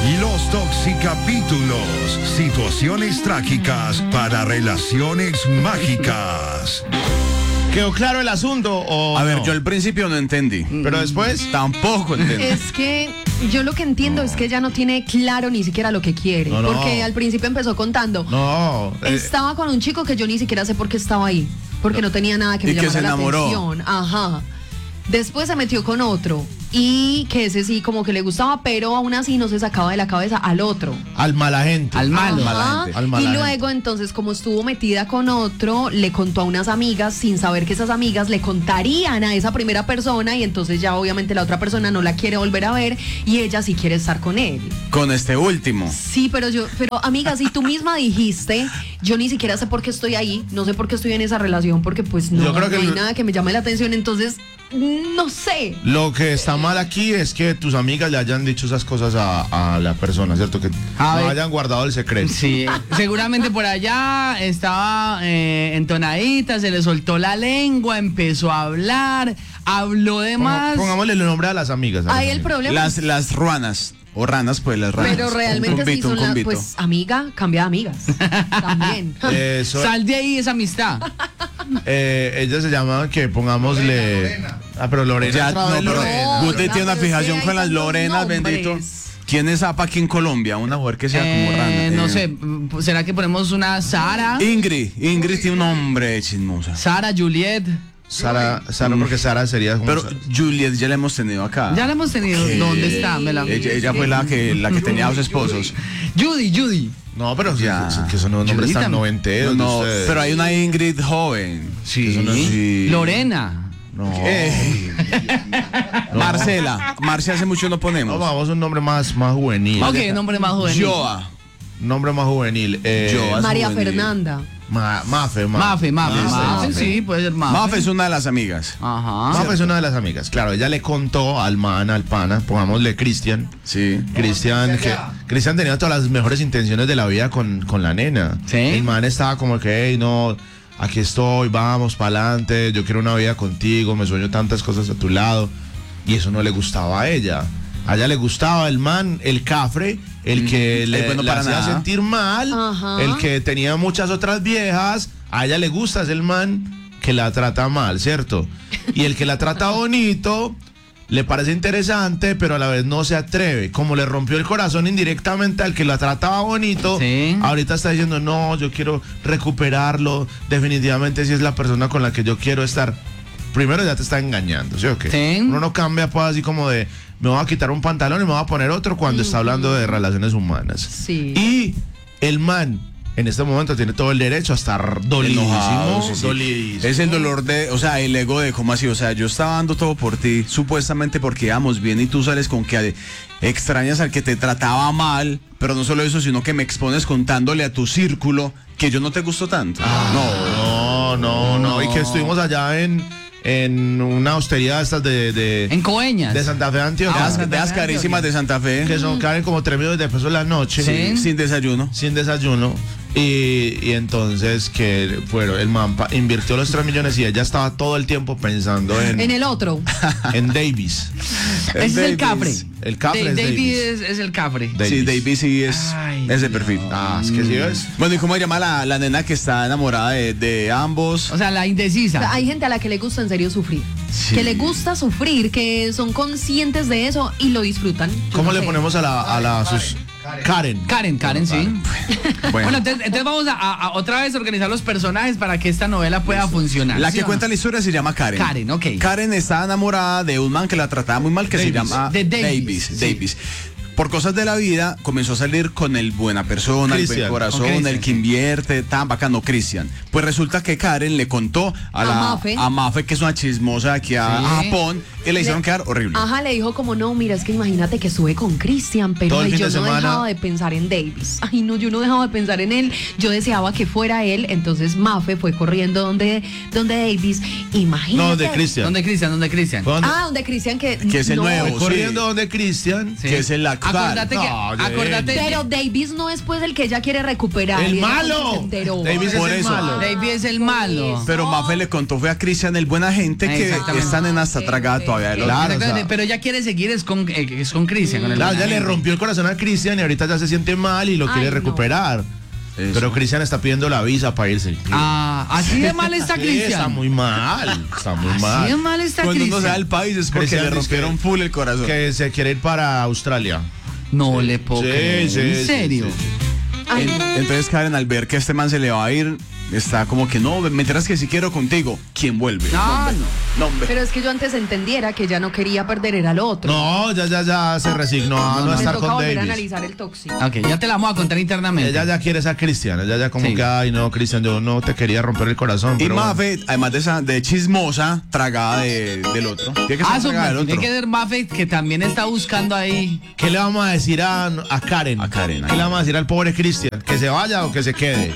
Los Toxicapítulos, situaciones trágicas para relaciones mágicas. ¿Quedó claro el asunto o A ver, no? yo al principio no entendí. Pero después... Tampoco entendí. Es que yo lo que entiendo es que ella no tiene claro ni siquiera lo que quiere. No, no. Porque al principio empezó contando. No. Estaba con un chico que yo ni siquiera sé por qué estaba ahí. Porque no tenía nada que me Y que llamara se la enamoró. atención. Ajá. Después se metió con otro. Y que ese sí como que le gustaba, pero aún así no se sacaba de la cabeza al otro. Al mala gente. Al malo. Ajá. Al mala Y gente. luego entonces como estuvo metida con otro, le contó a unas amigas sin saber que esas amigas le contarían a esa primera persona y entonces ya obviamente la otra persona no la quiere volver a ver y ella sí quiere estar con él. Con este último. Sí, pero amiga, si tú misma dijiste, yo ni siquiera sé por qué estoy ahí, no sé por qué estoy en esa relación, porque pues no, Yo creo que no hay el- nada que me llame la atención, entonces no sé. Lo que está mal aquí es que tus amigas le hayan dicho esas cosas a la persona, ¿cierto? Que A no ver. hayan guardado el secreto. Sí, seguramente por allá estaba entonadita, se le soltó la lengua, empezó a hablar, habló de más. Pongámosle el nombre a las amigas. a las Ahí el amigas. problema Las ruanas. O ranas, pues las ranas. pero realmente sí son las, pues amiga, cambia de amigas. También. Eso, Sal de ahí esa amistad. ella se llama que pongámosle... Pero Lorena. Ya, otra no, vez pero Lorena. Guti tiene una pero es que fijación hay con las tantos Lorenas, nombres. bendito. ¿Quién es APA aquí en Colombia? Una mujer que sea como rana. No sé, ¿será que ponemos una Sara? Ingrid tiene un nombre chismosa. Sara, Juliet. Sara, porque Sara sería como... Pero Juliet ya la hemos tenido acá. Ya la hemos tenido. ¿Dónde está? Ella fue la que tenía dos esposos. Judy. No, pero Ya. que son unos nombres tan Yulita. noventeros. de No, ustedes. pero hay una Ingrid joven. Sí. Lorena. No. Marcia hace mucho no No, ponemos. vamos a un nombre más juvenil. Ok, nombre más juvenil. Joa. Nombre más juvenil. Joa. María juvenil. Fernanda. Mafe, Mafe. sí, puede ser Mafe. Mafe es una de las amigas. Ajá. Mafe es una de las amigas. Claro, ella le contó al pana, pongámosle Cristian. Sí. Cristian tenía todas las mejores intenciones de la vida con la nena. Sí. El man estaba como que, hey, no, aquí estoy, vamos para adelante, yo quiero una vida contigo, me sueño tantas cosas a tu lado. Y eso no le gustaba a ella. A ella le gustaba el man, el cafre, el que le bueno para hacía nada. sentir mal, Ajá. el que tenía muchas otras viejas. A ella le gusta es el man que la trata mal, ¿cierto? Y el que la trata bonito le parece interesante, pero a la vez no se atreve. Como le rompió el corazón indirectamente al que la trataba bonito, Sí. ahorita está diciendo, no, yo quiero recuperarlo. Definitivamente si es la persona con la que yo quiero estar. Primero ya te está engañando, ¿sí o qué? Sí. Uno no cambia pues así como de, me voy a quitar un pantalón y me voy a poner otro cuando está hablando de relaciones humanas. Sí. Y el man en este momento tiene todo el derecho a estar dolidísimo. Enojado, sí, sí. Dolidísimo. Es el dolor de, o sea, el ego de cómo así, o sea, yo estaba dando todo por ti, supuestamente porque íbamos bien y tú sales con que extrañas al que te trataba mal, pero no solo eso, sino que me expones contándole a tu círculo que yo no te gusto tanto. No. Y que estuvimos allá en una hostería de estas En Coeñas. de Santa Fe, Antioquia. De las carísimas de Santa Fe, Que son, caen como 3 millones de pesos la noche. Sí. sin desayuno. Sin desayuno. Y entonces que bueno, el man invirtió los 3 millones y ella estaba todo el tiempo pensando En el otro. en Davis. Ese es el Davis. Capre. El Capre es David Davis. es el Capre. Sí, Davis sí es Ay, ese perfil. Es que sí ves. Bueno, ¿y cómo se llama la nena que está enamorada de ambos? O sea, la indecisa. Hay gente a la que le gusta en serio sufrir. Sí. Que le gusta sufrir, que son conscientes de eso y lo disfrutan. Yo ¿Cómo no le sé. ponemos a la sus Karen? Karen, sí. Bueno, Bueno, entonces vamos a otra vez organizar los personajes para que esta novela pueda funcionar. la ¿sí que o cuenta no? la historia se llama Karen. Karen, ok. Karen está enamorada de un man que la trataba muy mal, que se Davis. llama De Davis. Davis. Por cosas de la vida, comenzó a salir con el buena persona, el Cristian. buen corazón, Con Cristian, el que invierte, tan bacano, Cristian. Pues resulta que Karen le contó a Mafe, que es una chismosa aquí a Japón, que le hicieron quedar horrible. Ajá, le dijo como no, mira, es que imagínate que estuve con Cristian, pero Todo el ay, fin yo de no semana. dejaba de pensar en Davis. Ay, no, yo no dejaba de pensar en él. Yo deseaba que fuera él. Entonces Mafe fue corriendo donde Davis. Imagínate. No, de Cristian. ¿Dónde Cristian? Fue donde- Ah, donde Cristian que Que es el no, nuevo. Fue corriendo donde Cristian. Sí. Que es el la A Acordate que, No, acordate Pero Davis no es pues el que ella quiere recuperar. ¡El y ella malo! se enteró. Davis Por es el eso. malo. David es el malo. Pero Mafe le contó fue a Cristian, el buena gente, que Exactamente. están en hasta tragada todavía del otro. Claro, Exactamente, o sea- pero ella quiere seguir es con Cristian. con el Claro, buena ya le gente. rompió el corazón a Cristian y ahorita ya se siente mal y lo Ay, quiere no. recuperar. Eso. Pero Cristian está pidiendo la visa para irse. Así de mal está Sí, Cristian. está muy mal. Está muy Así de mal. mal está Cuando uno Cristian. se va del país es porque Cristian le dice rompieron que- full el corazón. Que se quiere ir para Australia. No le puedo Sí, creer. sí, ¿En sí, serio? sí, sí. Ay, Entonces Karen, al ver que este man se le va a ir, está como que no, me enteras que si quiero contigo, ¿quién vuelve? No, No, hombre. pero es que yo antes entendiera que ella no quería perder era al otro. No, ya se resignó a no Me estar toca con volver a Davis. analizar el tóxico. Ok, ya te la vamos a contar internamente. Ella ya quiere ser Cristian. Ella ya como Sí. que, ay, no, Cristian, yo no te quería romper el corazón. Y pero bueno. Mafe, además de chismosa, tragada del otro. Tiene que ser Eso tragada del tiene otro. que ser Buffett, que también está buscando ahí. ¿Qué le vamos a decir a Karen? A Karen, ¿Qué le vamos a decir al pobre Cristian? ¿Que se vaya o que se quede?